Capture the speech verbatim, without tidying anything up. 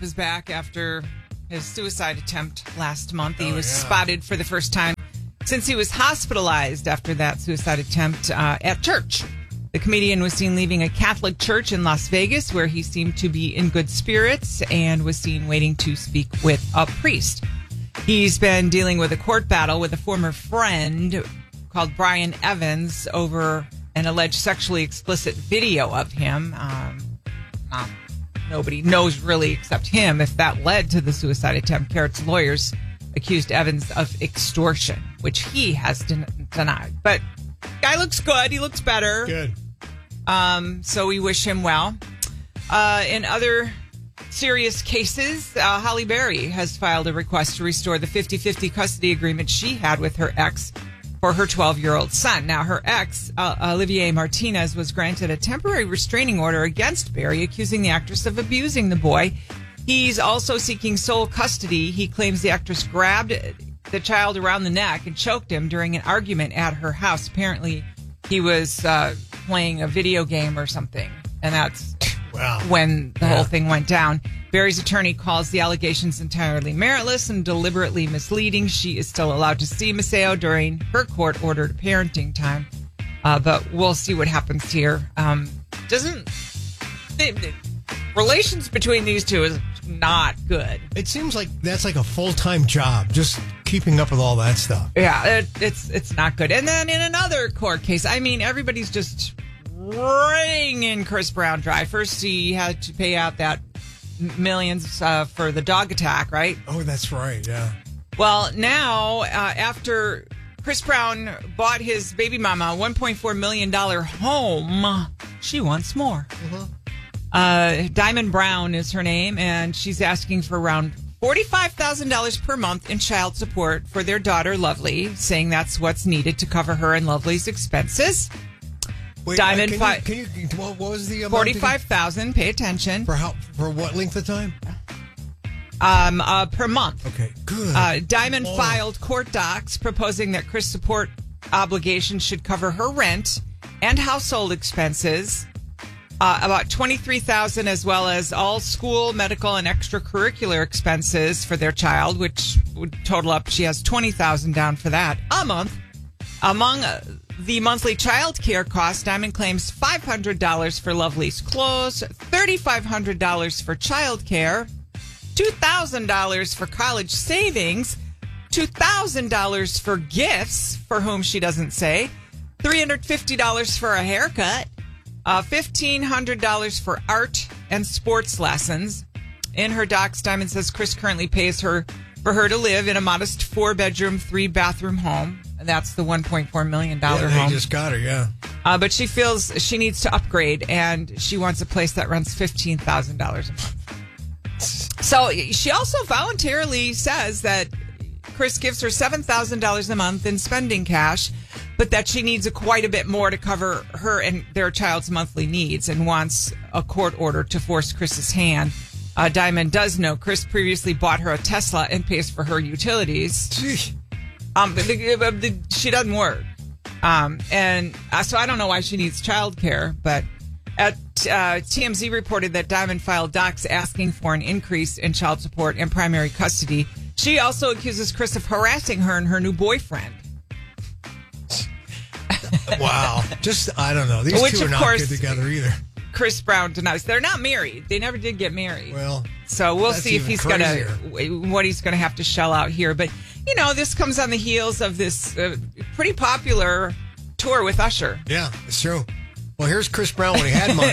is back after his suicide attempt last month. He Oh, was yeah. spotted for the first time since he was hospitalized after that suicide attempt uh, at church. The comedian was seen leaving a Catholic church in Las Vegas where he seemed to be in good spirits and was seen waiting to speak with a priest. He's been dealing with a court battle with a former friend called Brian Evans over an alleged sexually explicit video of him. Um, uh, nobody knows really except him if that led to the suicide attempt. Carrot's lawyers accused Evans of extortion, which he has den- denied. But guy looks good. He looks better. Good. Um, so we wish him well. Uh, in other serious cases, uh, Holly Berry has filed a request to restore the fifty-fifty custody agreement she had with her ex for her twelve-year-old son. Now, her ex, uh, Olivier Martinez, was granted a temporary restraining order against Berry, accusing the actress of abusing the boy. He's also seeking sole custody. He claims the actress grabbed the child around the neck and choked him during an argument at her house. Apparently, he was uh, playing a video game or something, and that's Wow. when the Yeah. whole thing went down. Berry's attorney calls the allegations entirely meritless and deliberately misleading. She is still allowed to see Maceo during her court-ordered parenting time, uh, but we'll see what happens here. Um, doesn't the, the relations between these two is not good. It seems like that's like a full-time job, just keeping up with all that stuff. Yeah, it, it's it's not good. And then in another court case, I mean, everybody's just wringing Chris Brown dry. First, he had to pay out that millions uh, for the dog attack, right? Oh, that's right, yeah. Well, now, uh, after Chris Brown bought his baby mama a one point four million dollars home, she wants more. Uh-huh. Uh, Diamond Brown is her name, and she's asking for around forty-five thousand dollars per month in child support for their daughter, Lovely, saying that's what's needed to cover her and Lovely's expenses. Wait, Diamond uh, fi- can, you, can you, what what was the amount? forty-five thousand dollars, pay attention, For how? For what length of time? um, uh, per month. Okay, good. Uh, Diamond Oh. filed court docs proposing that Chris' support obligations should cover her rent and household expenses, uh, about twenty-three thousand dollars, as well as all school, medical, and extracurricular expenses for their child, which would total up. She has twenty thousand dollars down for that a month. Among uh, the monthly child care costs, Diamond claims five hundred dollars for Lovely's clothes, three thousand five hundred dollars for child care, two thousand dollars for college savings, two thousand dollars for gifts, for whom she doesn't say, three hundred fifty dollars for a haircut, uh, fifteen hundred dollars for art and sports lessons. In her docs, Diamond says Chris currently pays her for her to live in a modest four-bedroom, three-bathroom home. That's the one point four million dollars yeah, they home. just got her, yeah. Uh, but she feels she needs to upgrade, and she wants a place that runs fifteen thousand dollars a month. So she also voluntarily says that Chris gives her seven thousand dollars a month in spending cash, but that she needs a quite a bit more to cover her and their child's monthly needs, and wants a court order to force Chris's hand. Uh, Diamond does know Chris previously bought her a Tesla and pays for her utilities. Gee. Um, the, the, the, she doesn't work. Um, and uh, so I don't know why she needs childcare, but at, uh, T M Z reported that Diamond filed docs asking for an increase in child support and primary custody. She also accuses Chris of harassing her and her new boyfriend. Wow. Just, I don't know. These Which, two are of not course, good together either. Chris Brown denies. They're not married. They never did get married. Well, So we'll that's see if even he's crazier. gonna what he's gonna have to shell out here. But you know, this comes on the heels of this uh, pretty popular tour with Usher. yeah, it's true. Well, here's Chris Brown when he had money.